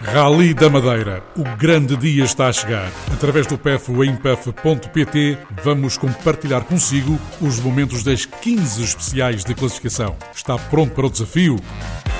Rally da Madeira. O grande dia está a chegar. Através do pef.pt vamos compartilhar consigo os momentos das 15 especiais de classificação. Está pronto para o desafio?